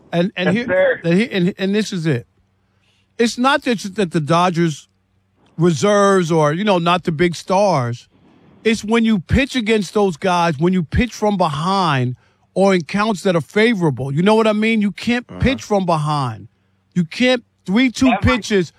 And this is it. It's not just that the Dodgers reserves or, not the big stars. It's when you pitch against those guys, when you pitch from behind or in counts that are favorable. You know what I mean? You can't pitch from behind. You can't 3-2 pitches,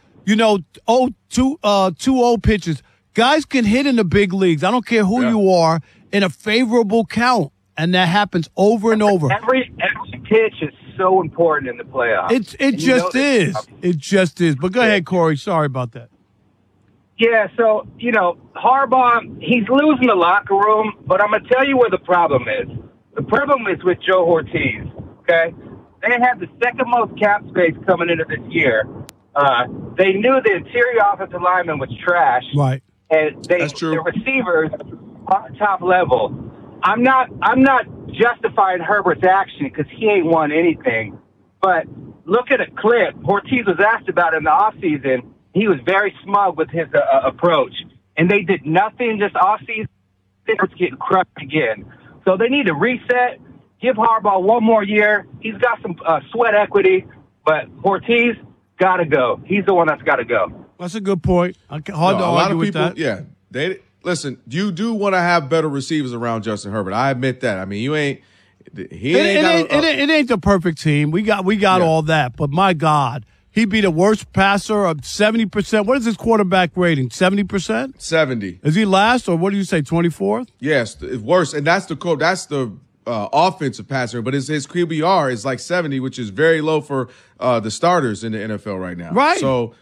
2-0 pitches. Guys can hit in the big leagues. I don't care who you are in a favorable count. And that happens over and over. Every pitch is so important in the playoffs. It just is. It just is. But go ahead, Corey. Sorry about that. Yeah, so, Harbaugh, he's losing the locker room, but I'm going to tell you where the problem is. The problem is with Joe Ortiz, okay? They have the second most cap space coming into this year. They knew the interior offensive lineman was trash. Right. And That's true. the receivers are top level. I'm not justifying Herbert's action because he ain't won anything. But look at a clip. Ortiz was asked about it in the offseason. He was very smug with his approach. And they did nothing this offseason. They're getting crushed again. So they need to reset, give Harbaugh one more year. He's got some sweat equity, but Ortiz got to go. He's the one that's got to go. That's a good point. Hard to argue with that. Yeah. Listen, you do want to have better receivers around Justin Herbert. I admit that. I mean, it ain't the perfect team. We got all that, but my God, he'd be the worst passer of 70%. What is his quarterback rating? 70%? 70. Is he last, or what do you say, 24th? Yes, it's worse, and that's the offensive passer, but his QBR is like 70, which is very low for the starters in the NFL right now. Right. So,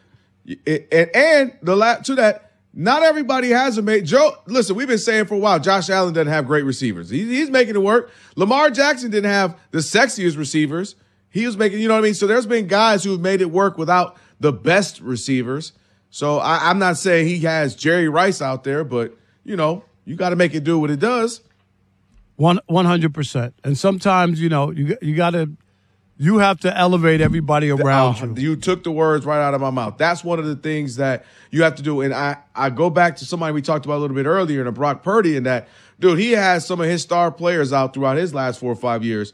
to that. Not everybody has a mate. Joe, listen, we've been saying for a while, Josh Allen doesn't have great receivers. He's making it work. Lamar Jackson didn't have the sexiest receivers. He was making, you know what I mean? So there's been guys who have made it work without the best receivers. So I'm not saying he has Jerry Rice out there, but, you got to make it do what it does. 100%. And sometimes, you have to elevate everybody around you. You took the words right out of my mouth. That's one of the things that you have to do. And I go back to somebody we talked about a little bit earlier, in Brock Purdy, and that, dude, he has some of his star players out throughout his last 4 or 5 years.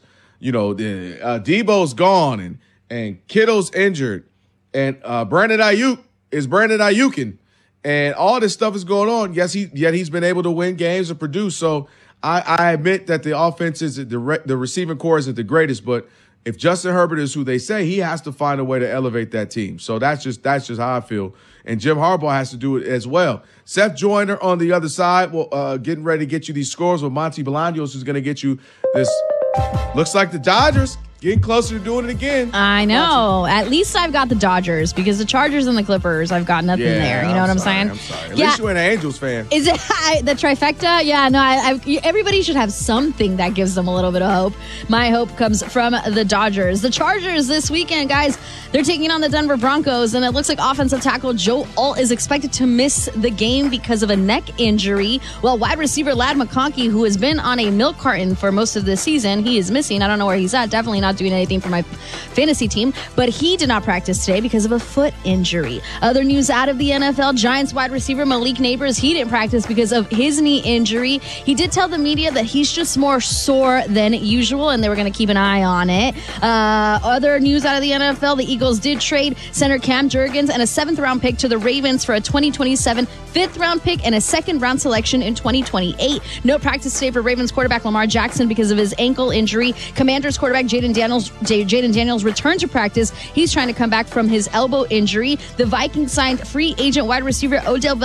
Debo's gone and Kittle's injured and Brandon Ayuk is Brandon Ayukin, and all this stuff is going on. Yet he's been able to win games and produce. So I admit that the offense is the receiving core isn't the greatest, but if Justin Herbert is who they say, he has to find a way to elevate that team. So that's just how I feel. And Jim Harbaugh has to do it as well. Seth Joyner on the other side, getting ready to get you these scores with Monty Bolaños, who's going to get you this. Looks like the Dodgers getting closer to doing it again. I know. At least I've got the Dodgers, because the Chargers and the Clippers, I've got nothing there. You know what I'm saying? I'm sorry. At least you're an Angels fan. Is it the trifecta? Yeah, no, everybody should have something that gives them a little bit of hope. My hope comes from the Dodgers. The Chargers this weekend, guys, they're taking on the Denver Broncos, and it looks like offensive tackle Joe Alt is expected to miss the game because of a neck injury, while wide receiver Ladd McConkey, who has been on a milk carton for most of the season, he is missing. I don't know where he's at. Definitely not doing anything for my fantasy team, but he did not practice today because of a foot injury. Other news out of the NFL, Giants wide receiver Malik Nabers, he didn't practice because of his knee injury. He did tell the media that he's just more sore than usual, and they were going to keep an eye on it. Other news out of the NFL, the Eagles did trade center Cam Jurgens and a 7th-round pick to the Ravens for a 2027 5th-round pick and a 2nd-round selection in 2028. No practice today for Ravens quarterback Lamar Jackson because of his ankle injury. Commanders quarterback Jaden Daniels returned to practice. He's trying to come back from his elbow injury. The Vikings signed free agent wide receiver Odell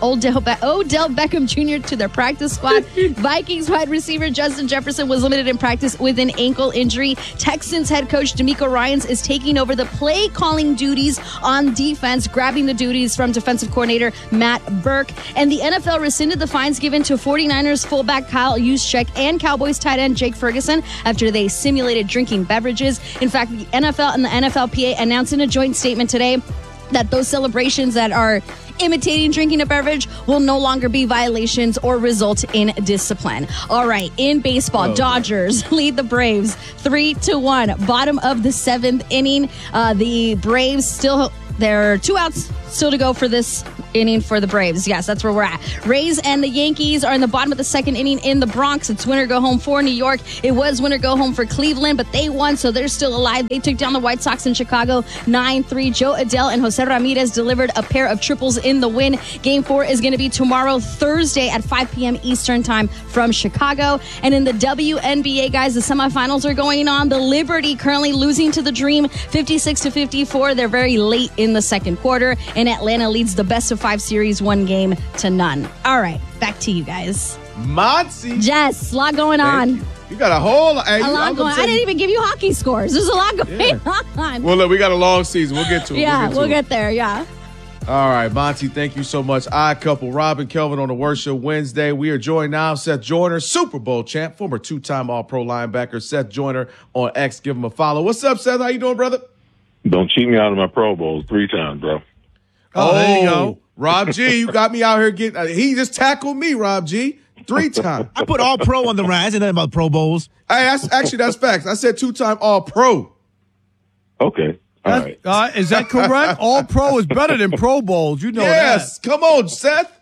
Beckham Jr. to their practice squad. Vikings wide receiver Justin Jefferson was limited in practice with an ankle injury. Texans head coach DeMeco Ryans is taking over the play calling duties on defense, grabbing the duties from defensive coordinator Matt Burke. And the NFL rescinded the fines given to 49ers fullback Kyle Juszczyk and Cowboys tight end Jake Ferguson after they simulated drinking beverages. In fact, the NFL and the NFLPA announced in a joint statement today that those celebrations that are imitating drinking a beverage will no longer be violations or result in discipline. All right, in baseball, Dodgers lead the Braves 3-1. Bottom of the 7th inning. The Braves there are 2 outs still to go for this inning for the Braves. Yes, that's where we're at. Rays and the Yankees are in the bottom of the second inning in the Bronx. It's winner go home for New York. It was winner go home for Cleveland, but they won, so they're still alive. They took down the White Sox in Chicago 9-3. Joe Adele and Jose Ramirez delivered a pair of triples in the win. Game 4 is going to be tomorrow, Thursday at 5 p.m. Eastern time from Chicago. And in the WNBA, guys, the semifinals are going on. The Liberty currently losing to the Dream 56-54. They're very late in the second quarter, and Atlanta leads the best of 5 series 1-0. All right, back to you guys. Monty. Jess, a lot going on. You got a whole lot. A lot going on. I didn't even give you hockey scores. There's a lot going on. Well, look, we got a long season. We'll get to it. Yeah, we'll get there. Yeah. All right, Monty, thank you so much. Odd Couple, Rob and Kelvin on the Worst Show Wednesday. We are joined now, Seth Joyner, Super Bowl champ, former 2-time All-Pro linebacker, Seth Joyner on X. Give him a follow. What's up, Seth? How you doing, brother? Don't cheat me out of my Pro Bowls 3 times, bro. Oh, there you go. Rob G, you got me out here getting. He just tackled me, Rob G, 3 times. I put all pro on the rise. I didn't know about Pro Bowls. Hey, that's facts. I said 2-time All-Pro. Okay. All right. Is that correct? All Pro is better than Pro Bowls. You know Yes. that. Come on, Seth.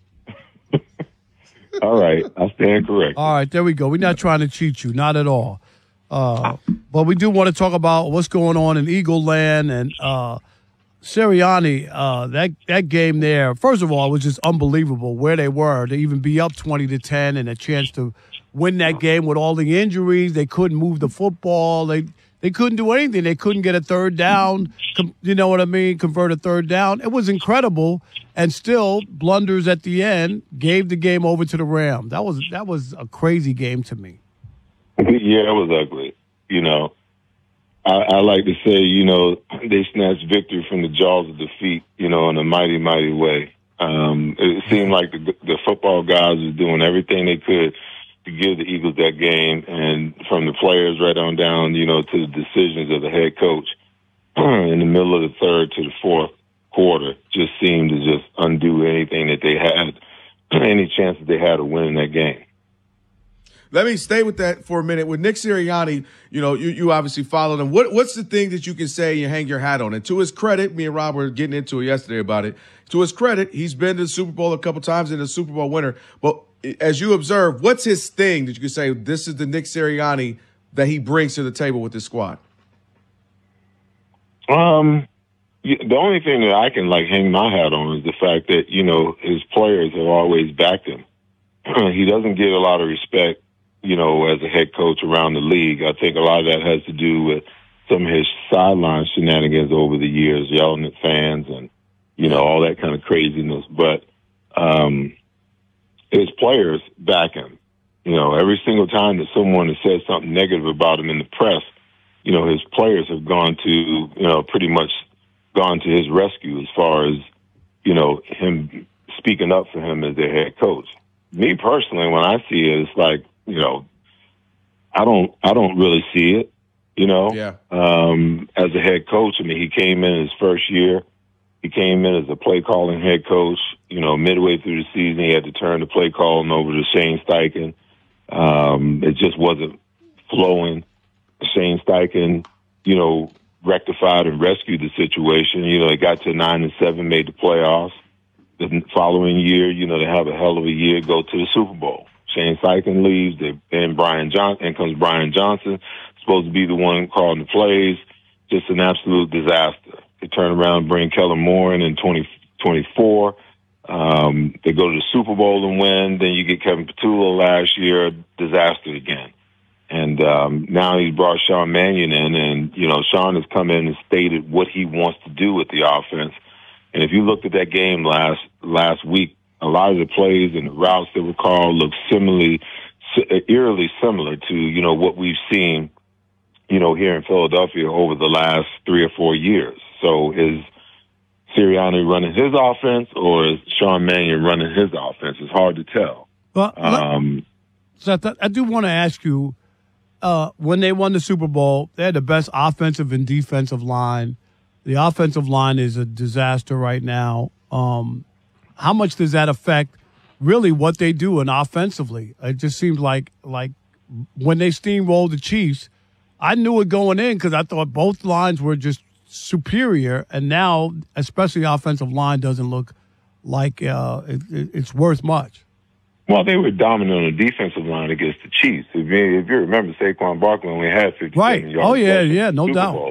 All right. I stand correct. All right, there we go. We're not trying to cheat you, not at all. But we do want to talk about what's going on in Eagle Land and Sirianni. That game there, first of all, it was just unbelievable where they were to even be up 20-10 and a chance to win that game with all the injuries. They couldn't move the football. They couldn't do anything. They couldn't get a third down. You know what I mean? Convert a third down. It was incredible. And still, blunders at the end gave the game over to the Rams. That was a crazy game to me. Yeah, it was ugly. You know, I like to say, you know, they snatched victory from the jaws of defeat, you know, in a mighty, mighty way. It seemed like the football guys were doing everything they could to give the Eagles that game, and from the players right on down, you know, to the decisions of the head coach in the middle of the third to the fourth quarter just seemed to just undo anything that they had, any chance that they had of winning that game. Let me stay with that for a minute. With Nick Sirianni, you know, you obviously followed him. What's the thing that you can say and hang your hat on? And to his credit, me and Rob were getting into it yesterday about it. To his credit, he's been to the Super Bowl a couple times and a Super Bowl winner. But as you observe, what's his thing that you can say, this is the Nick Sirianni that he brings to the table with this squad? The only thing that I can hang my hat on is the fact that, you know, his players have always backed him. He doesn't get a lot of respect, you know, as a head coach around the league. I think a lot of that has to do with some of his sideline shenanigans over the years, yelling at fans and, you know, all that kind of craziness. But his players back him. You know, every single time that someone has said something negative about him in the press, you know, his players have gone to, you know, pretty much gone to his rescue as far as, you know, him speaking up for him as their head coach. Me personally, when I see it, it's like, you know, I don't really see it, you know. Yeah. As a head coach, I mean, he came in his first year. He came in as a play calling head coach. You know, midway through the season, he had to turn the play calling over to Shane Steichen. It just wasn't flowing. Shane Steichen, you know, rectified and rescued the situation. You know, they got to 9-7, made the playoffs. The following year, you know, they have a hell of a year, go to the Super Bowl. Shane Steichen leaves, and comes Brian Johnson, supposed to be the one calling the plays. Just an absolute disaster. They turn around and bring Kellen Moore in 2024. They go to the Super Bowl and win. Then you get Kevin Petula last year, disaster again. And now he's brought Sean Mannion in, and, you know, Sean has come in and stated what he wants to do with the offense. And if you looked at that game last week, a lot of the plays and the routes that were called look eerily similar to, you know, what we've seen, you know, here in Philadelphia over the last 3 or 4 years. So is Sirianni running his offense or is Sean Mannion running his offense? It's hard to tell. Well, Seth, I do want to ask you, when they won the Super Bowl, they had the best offensive and defensive line. The offensive line is a disaster right now. How much does that affect really what they do and offensively? It just seems like when they steamrolled the Chiefs, I knew it going in because I thought both lines were just superior. And now, especially the offensive line doesn't look like it's worth much. Well, they were dominant on the defensive line against the Chiefs. If you remember Saquon Barkley only had 57 Right. yards. Oh, yeah, no Super doubt. Bowl.